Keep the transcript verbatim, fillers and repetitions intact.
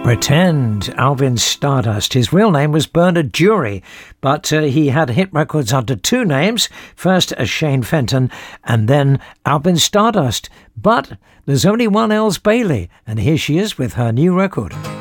Pretend, Alvin Stardust. His real name was Bernard Jury, but uh, he had hit records under two names, first as Shane Fenton and then Alvin Stardust. But there's only one Els Bailey, and here she is with her new record.